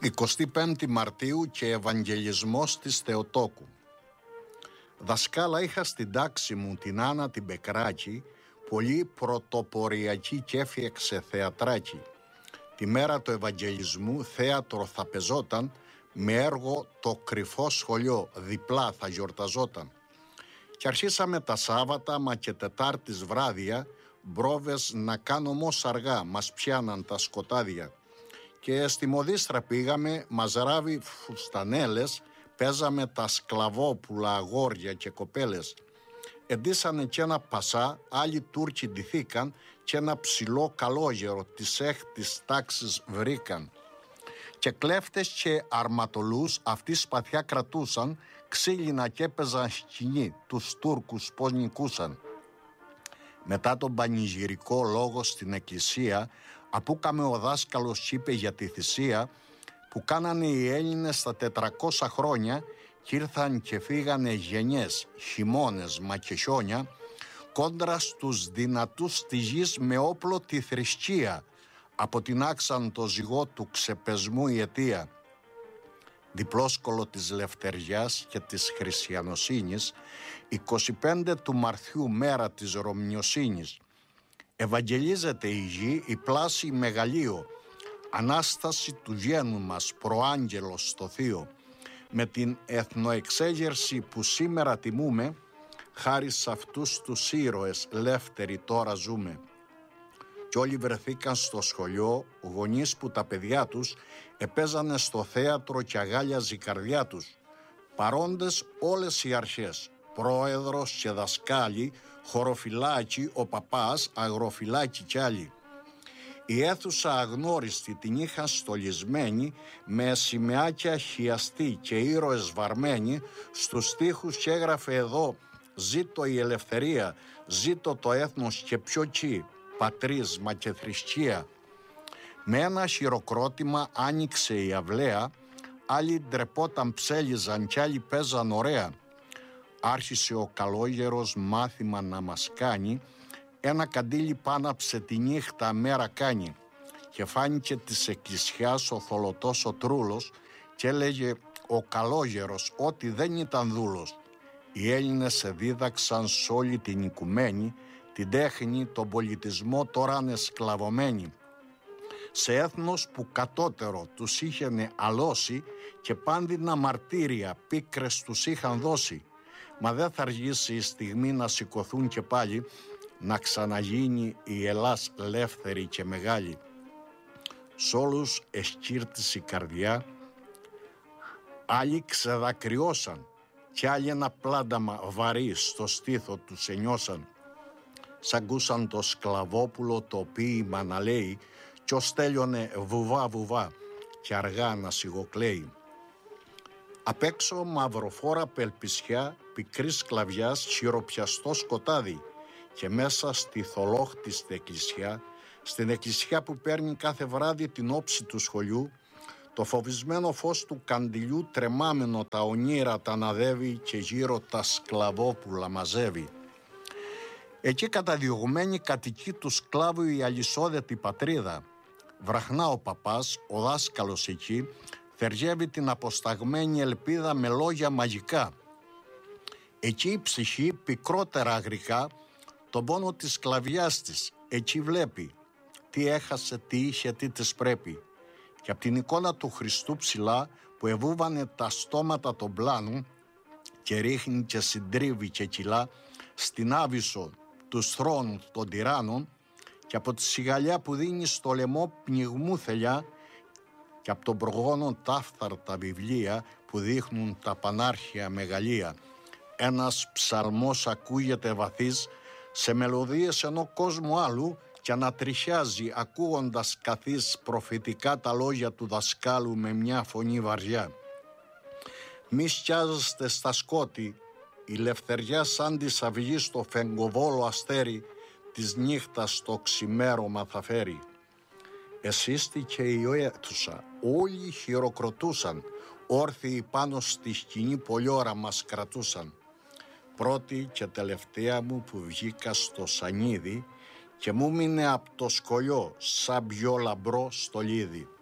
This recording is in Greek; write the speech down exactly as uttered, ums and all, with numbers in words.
εικοστή πέμπτη Μαρτίου και Ευαγγελισμός της Θεοτόκου. Δασκάλα είχα στην τάξη μου την Άννα την Πεκράκη, πολύ πρωτοποριακή και έφτιαξε θεατράκι. Τη μέρα του Ευαγγελισμού θέατρο θα πεζόταν, με έργο το κρυφό σχολείο, διπλά θα γιορταζόταν. Και αρχίσαμε τα Σάββατα, μα και Τετάρτης βράδια, μπρόβες να κάνω όμως αργά, μας πιάναν τα σκοτάδια. Και στη Μοδίστρα πήγαμε, μαζράβει φουστανέλες, παίζαμε τα σκλαβόπουλα, αγόρια και κοπέλες. Εντύσανε και ένα πασά, άλλοι Τούρκοι ντυθήκαν και ένα ψηλό καλόγερο της έκτης τάξης βρήκαν. Και κλέφτες και αρματολούς αυτοί σπαθιά κρατούσαν, ξύλινα και έπαιζαν σκηνή, τους Τούρκους πως νικούσαν. Μετά τον πανηγυρικό λόγο στην εκκλησία, απούκαμε ο δάσκαλος είπε για τη θυσία που κάνανε οι Έλληνες στα τετρακόσια χρόνια και ήρθαν και φύγανε γενιές, χειμώνες μα και χιόνια, κόντρα στους δυνατούς της γης με όπλο τη θρησκεία, από την άξαν το ζυγό του ξεπεσμού η αιτία. Διπλόσκολο της Λευτεριάς και της Χριστιανοσύνης, εικοστή πέμπτη του Μαρτιού, μέρα της Ρωμιοσύνης. Ευαγγελίζεται η γη, η πλάση μεγαλείο, Ανάσταση του γένου μας, προάγγελος στο Θείο. Με την εθνοεξέγερση που σήμερα τιμούμε, χάρη σε αυτούς τους ήρωες λεύτεροι τώρα ζούμε. Κι όλοι βρεθήκαν στο σχολείο, γονείς που τα παιδιά τους επέζανε στο θέατρο και αγάλιαζε η καρδιά τους. Παρόντες όλες οι αρχές, πρόεδρος και δασκάλοι, χωροφυλάκι, ο παπάς, αγροφυλάκι κι άλλοι. Η αίθουσα αγνώριστη την είχαν στολισμένη με σημαίακια χιαστή και ήρωες βαρμένοι, στους στίχους και έγραφε εδώ «Ζήτω η ελευθερία, ζήτω το έθνος και πιο τσι, πατρίσμα και θρησκεία». Με ένα χειροκρότημα άνοιξε η αυλαία, άλλοι ντρεπόταν ψέλιζαν κι άλλοι παίζαν ωραία. Άρχισε ο καλόγερος μάθημα να μας κάνει, ένα καντήλι πάναψε τη νύχτα μέρα κάνει και φάνηκε της εκκλησιάς ο θολωτός ο Τρούλος και έλεγε ο καλόγερος ότι δεν ήταν δούλος. Οι Έλληνες σε δίδαξαν σ' όλη την οικουμένη, την τέχνη, τον πολιτισμό τώρα είναι σκλαβωμένοι. Σε έθνος που κατώτερο τους είχαν αλώσει και πάνδυνα μαρτύρια πίκρες τους είχαν δώσει. Μα δεν θα αργήσει η στιγμή να σηκωθούν και πάλι, να ξαναγίνει η Ελλάς ελεύθερη και μεγάλη. Σ' όλους εσκύρτησε η καρδιά, άλλοι ξεδακριώσαν κι άλλοι ένα πλάνταμα βαρύ στο στήθο τους ενιώσαν. Σ' ακούσαν το σκλαβόπουλο το ποίημα να λέει κι ως τέλειωνε βουβά βουβά και αργά να σιγοκλαίει. Απ' έξω μαυροφόρα πελπισιά πικρής σκλαβιάς χειροπιαστό σκοτάδι και μέσα στη θολόχτιστη εκκλησιά, στην εκκλησιά που παίρνει κάθε βράδυ την όψη του σχολείου, το φοβισμένο φως του καντιλιού τρεμάμενο τα ονείρα τα αναδεύει και γύρω τα σκλαβόπουλα μαζεύει. Εκεί καταδιωγμένη κατοικεί του σκλάβου η αλυσόδετη πατρίδα. Βραχνά ο παπάς, ο δάσκαλος εκεί, θεριεύει την αποσταγμένη ελπίδα με λόγια μαγικά. Εκεί η ψυχή πικρότερα αγρικά τον πόνο της σκλαβιάς της, εκεί βλέπει τι έχασε, τι είχε, τι της πρέπει. Και από την εικόνα του Χριστού ψηλά που εβούβανε τα στόματα των πλάνων και ρίχνει και συντρίβει και κυλά στην άβυσσο τους θρόνους των τυράννων και από τη σιγαλιά που δίνει στο λαιμό πνιγμού θελιά και από τον προγόνο τάφθαρτα βιβλία που δείχνουν τα πανάρχια μεγαλεία. Ένας ψαλμός ακούγεται βαθύς σε μελωδίες ενό κόσμου άλλου και ανατριχιάζει ακούγοντας καθής προφητικά τα λόγια του δασκάλου με μια φωνή βαριά. Μη σκιάζεστε στα σκότη, η λευτεριά σαν της αυγής στο φεγγοβόλο αστέρι της νύχτας στο ξημέρωμα θα φέρει. Εσύστηκε η αίθουσα, όλοι χειροκροτούσαν, όρθιοι πάνω στη σκηνή πολλή ώρα μας κρατούσαν. Πρώτη και τελευταία μου που βγήκα στο σανίδι και μου μείνε από το σκολιό σαν πιο λαμπρό στολίδι.